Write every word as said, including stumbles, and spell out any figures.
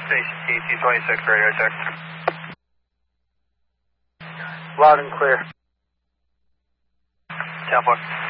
Station T T twenty-six radio check. Loud and clear. ten four.